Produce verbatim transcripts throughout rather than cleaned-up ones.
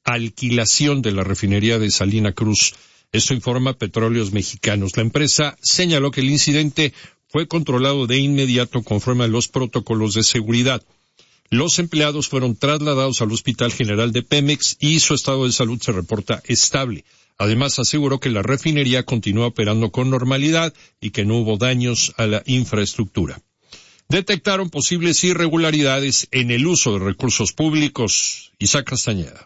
alquilación de la refinería de Salina Cruz. Esto informa Petróleos Mexicanos. La empresa señaló que el incidente fue controlado de inmediato conforme a los protocolos de seguridad. Los empleados fueron trasladados al Hospital General de Pemex y su estado de salud se reporta estable. Además, aseguró que la refinería continúa operando con normalidad y que no hubo daños a la infraestructura. Detectaron posibles irregularidades en el uso de recursos públicos. Isaac Castañeda.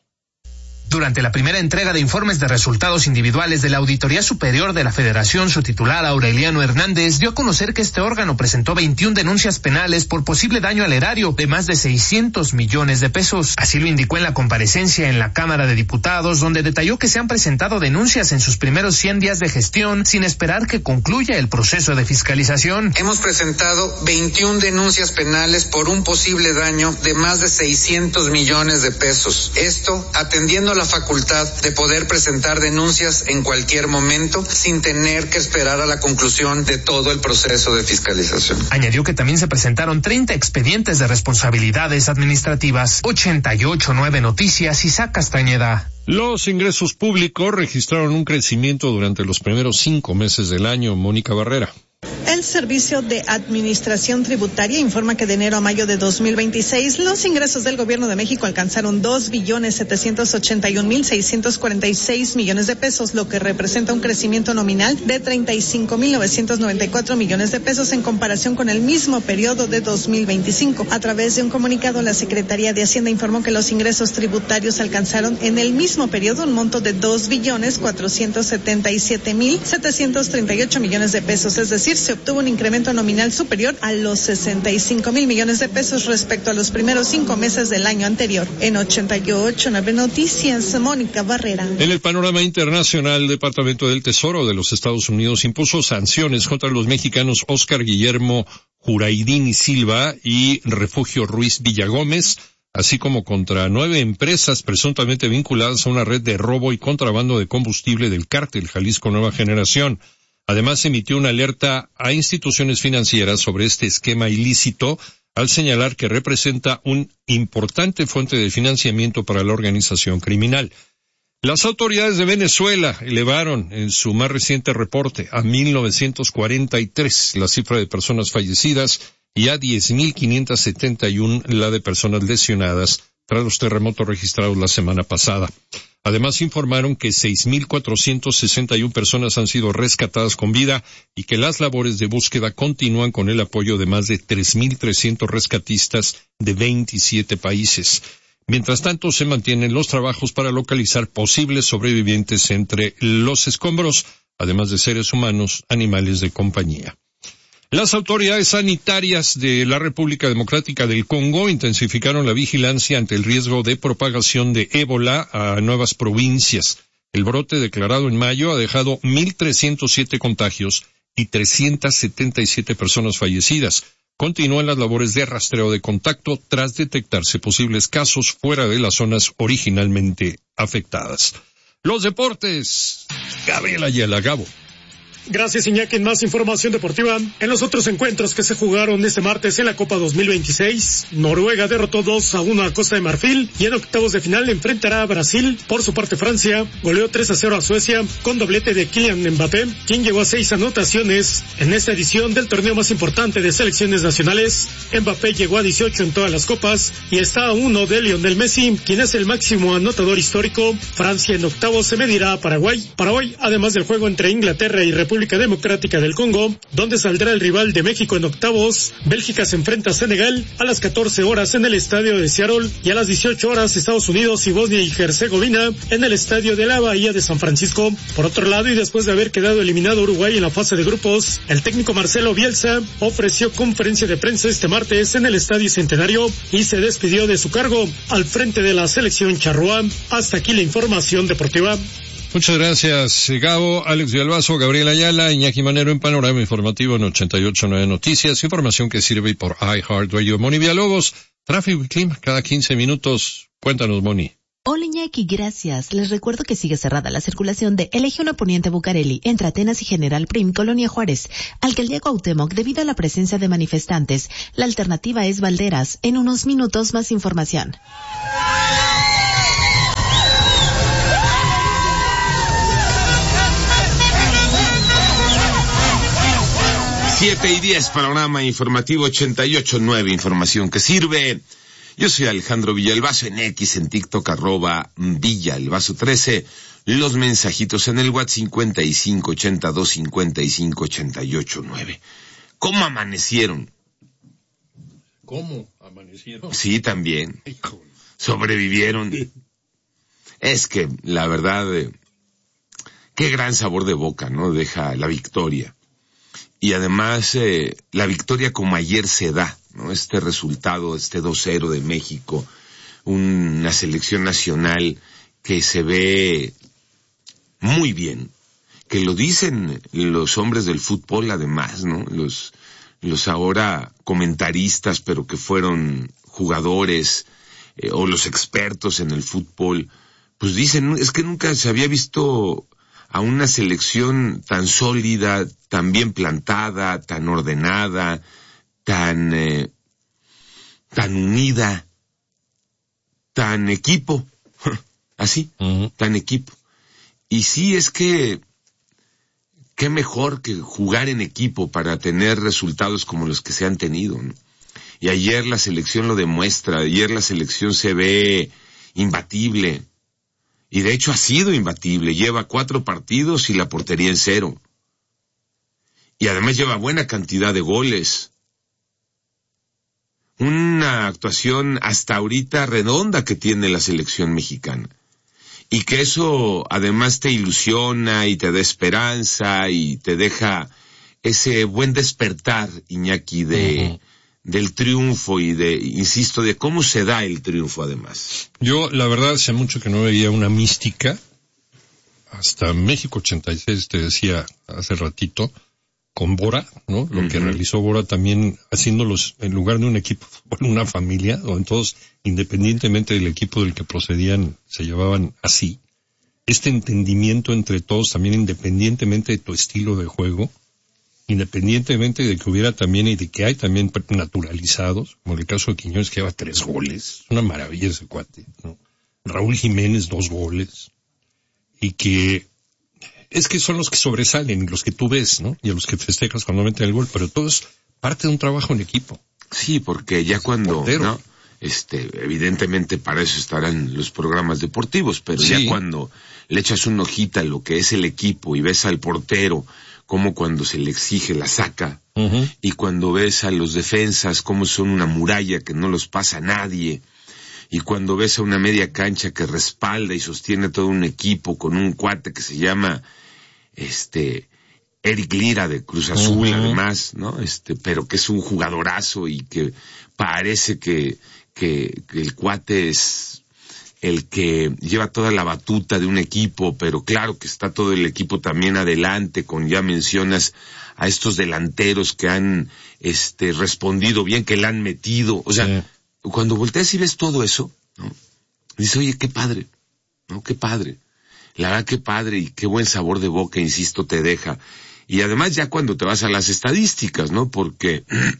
Durante la primera entrega de informes de resultados individuales de la Auditoría Superior de la Federación, su titular Aureliano Hernández dio a conocer que este órgano presentó veintiuna denuncias penales por posible daño al erario de más de seiscientos millones de pesos. Así lo indicó en la comparecencia en la Cámara de Diputados, donde detalló que se han presentado denuncias en sus primeros cien días de gestión sin esperar que concluya el proceso de fiscalización. Hemos presentado veintiuna denuncias penales por un posible daño de más de seiscientos millones de pesos. Esto atendiendo la facultad de poder presentar denuncias en cualquier momento sin tener que esperar a la conclusión de todo el proceso de fiscalización. Añadió que también se presentaron treinta expedientes de responsabilidades administrativas. ochenta y ocho Nueve Noticias, Isaac Castañeda. Los ingresos públicos registraron un crecimiento durante los primeros cinco meses del año. Mónica Barrera. El Servicio de Administración Tributaria informa que de enero a mayo de dos mil veintiséis los ingresos del Gobierno de México alcanzaron dos billones setecientos ochenta y un mil seiscientos cuarenta y seis millones de pesos, lo que representa un crecimiento nominal de treinta y cinco mil novecientos noventa y cuatro millones de pesos en comparación con el mismo periodo de dos mil veinticinco. A través de un comunicado, la Secretaría de Hacienda informó que los ingresos tributarios alcanzaron en el mismo periodo un monto de dos billones cuatrocientos setenta y siete mil setecientos treinta y ocho millones de pesos, es decir, se obtuvo un incremento nominal superior a los sesenta y cinco mil millones de pesos respecto a los primeros cinco meses del año anterior. En ochenta y ocho Nueve Noticias, Mónica Barrera. En el panorama internacional, el Departamento del Tesoro de los Estados Unidos impuso sanciones contra los mexicanos Óscar Guillermo Juraidini Silva y Refugio Ruiz Villagómez, así como contra nueve empresas presuntamente vinculadas a una red de robo y contrabando de combustible del cártel Jalisco Nueva Generación. Además, emitió una alerta a instituciones financieras sobre este esquema ilícito, al señalar que representa una importante fuente de financiamiento para la organización criminal. Las autoridades de Venezuela elevaron en su más reciente reporte a mil novecientos cuarenta y tres la cifra de personas fallecidas y a diez mil quinientos setenta y uno la de personas lesionadas tras los terremotos registrados la semana pasada. Además, informaron que seis mil cuatrocientos sesenta y una personas han sido rescatadas con vida y que las labores de búsqueda continúan con el apoyo de más de tres mil trescientos rescatistas de veintisiete países. Mientras tanto, se mantienen los trabajos para localizar posibles sobrevivientes entre los escombros, además de seres humanos, animales de compañía. Las autoridades sanitarias de la República Democrática del Congo intensificaron la vigilancia ante el riesgo de propagación de ébola a nuevas provincias. El brote declarado en mayo ha dejado mil trescientos siete contagios y trescientas setenta y siete personas fallecidas. Continúan las labores de rastreo de contacto tras detectarse posibles casos fuera de las zonas originalmente afectadas. Los deportes. Gabriel Ayala, Gabo. Gracias, Iñaki. En más información deportiva, en los otros encuentros que se jugaron este martes en la Copa dos mil veintiséis, Noruega derrotó dos a uno a Costa de Marfil y en octavos de final enfrentará a Brasil. Por su parte, Francia goleó tres a cero a Suecia con doblete de Kylian Mbappé, quien llegó a seis anotaciones en esta edición del torneo más importante de selecciones nacionales. Mbappé llegó a dieciocho en todas las copas y está a uno de Lionel Messi, quien es el máximo anotador histórico. Francia en octavos se medirá a Paraguay. Para hoy, además del juego entre Inglaterra y República Democrática del Congo, donde saldrá el rival de México en octavos, Bélgica se enfrenta a Senegal a las catorce horas en el estadio de Seattle y a las dieciocho horas Estados Unidos y Bosnia y Herzegovina en el estadio de la Bahía de San Francisco. Por otro lado, y después de haber quedado eliminado Uruguay en la fase de grupos, el técnico Marcelo Bielsa ofreció conferencia de prensa este martes en el estadio Centenario y se despidió de su cargo al frente de la selección charrúa. Hasta aquí la información deportiva. Muchas gracias, Gabo, Alex Villalbazo, Gabriel Ayala, Iñaki Manero en Panorama Informativo en ochenta y ocho Nueve Noticias, información que sirve por iHeartRadio. Moni Villalobos, tráfico y clima cada quince minutos. Cuéntanos, Moni. Hola, Iñaki, gracias. Les recuerdo que sigue cerrada la circulación de Eje uno Poniente Bucareli entre Atenas y General Prim, Colonia Juárez, Alcaldía Cuauhtémoc, debido a la presencia de manifestantes. La alternativa es Valderas. En unos minutos más información. Siete y diez, panorama informativo ochenta y ocho nueve, información que sirve. Yo soy Alejandro Villalbazo, en X, en TikTok, arroba Villalbazo trece. Los mensajitos en el WhatsApp cincuenta y cinco ochenta y dos cincuenta y cinco ochenta y ocho nueve. ¿Cómo amanecieron? ¿Cómo amanecieron? Sí, también. Sobrevivieron. Es que, la verdad, eh, qué gran sabor de boca, ¿no? Deja la victoria. Y además, eh, la victoria como ayer se da, ¿no? Este resultado, este dos cero de México, una selección nacional que se ve muy bien, que lo dicen los hombres del fútbol además, ¿no? Los, los ahora comentaristas, pero que fueron jugadores, eh, o los expertos en el fútbol, pues dicen, es que nunca se había visto a una selección tan sólida, tan bien plantada, tan ordenada, tan eh, tan unida, tan equipo, así, uh-huh. tan equipo. Y sí, es que qué mejor que jugar en equipo para tener resultados como los que se han tenido, ¿no? Y ayer la selección lo demuestra, ayer la selección se ve imbatible. Y de hecho ha sido imbatible, lleva cuatro partidos y la portería en cero. Y además lleva buena cantidad de goles. Una actuación hasta ahorita redonda que tiene la selección mexicana. Y que eso además te ilusiona y te da esperanza y te deja ese buen despertar, Iñaki, de... Uh-huh. del triunfo y de, insisto, de cómo se da el triunfo además. Yo, la verdad, hace mucho que no veía una mística, hasta México ochenta y seis, te decía hace ratito, con Bora, ¿no? Lo uh-huh. que realizó Bora también, haciéndolos, en lugar de un equipo, una familia, donde todos, independientemente del equipo del que procedían, se llevaban así. Este entendimiento entre todos, también independientemente de tu estilo de juego, independientemente de que hubiera también y de que hay también naturalizados, como el caso de Quiñones, que lleva tres goles, una maravilla ese cuate, ¿no? Raúl Jiménez, dos goles, y que es que son los que sobresalen, los que tú ves, ¿no? Y a los que festejas cuando meten el gol, pero todo es parte de un trabajo en equipo. Sí, porque ya cuando, ¿no? Este, evidentemente para eso estarán los programas deportivos, pero sí. Ya cuando le echas una hojita a lo que es el equipo y ves al portero, como cuando se le exige la saca, uh-huh. y cuando ves a los defensas como son una muralla que no los pasa nadie, y cuando ves a una media cancha que respalda y sostiene todo un equipo con un cuate que se llama este Eric Lira de Cruz Azul, uh-huh. además, ¿no? Este, pero que es un jugadorazo y que parece que, que, que el cuate es el que lleva toda la batuta de un equipo, pero claro que está todo el equipo también adelante, con ya mencionas a estos delanteros que han este respondido bien, que le han metido, o sea, sí. Cuando volteas y ves todo eso, ¿no? Dices, oye, qué padre, ¿no? Qué padre, la verdad qué padre y qué buen sabor de boca, insisto, te deja. Y además ya cuando te vas a las estadísticas, ¿no? Porque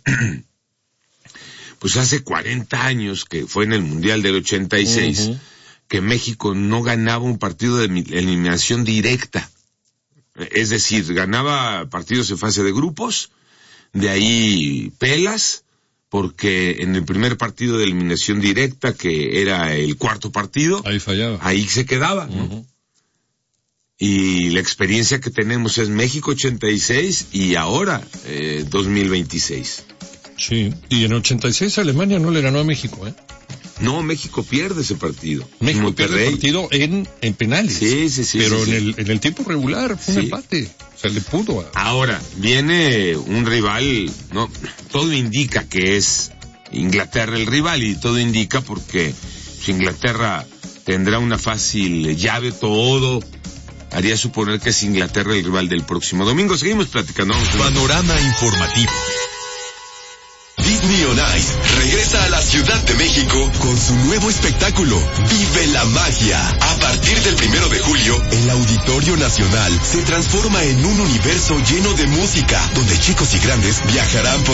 pues hace cuarenta años, que fue en el Mundial del ochenta y seis, uh-huh. que México no ganaba un partido de eliminación directa. Es decir, ganaba partidos en fase de grupos, de ahí pelas, porque en el primer partido de eliminación directa, que era el cuarto partido, ahí fallaba. Ahí se quedaba, ¿no? Uh-huh. Y la experiencia que tenemos es México ochenta y seis y ahora eh, dos mil veintiséis. Sí, y en ochenta y seis Alemania no le ganó a México, ¿eh? No, México pierde ese partido. México pierde el partido en, en penales. Sí, sí, sí. Pero sí, en, sí. El, en el tiempo regular fue sí. un empate. O sea, le pudo. A... Ahora, viene un rival, ¿no? Todo indica que es Inglaterra el rival y todo indica porque si Inglaterra tendrá una fácil llave, todo haría suponer que es Inglaterra el rival del próximo domingo. Seguimos platicando. Panorama informativo. Disney on Ice regresa a la Ciudad de México con su nuevo espectáculo, Vive la Magia. A partir del primero de julio, el Auditorio Nacional se transforma en un universo lleno de música, donde chicos y grandes viajarán por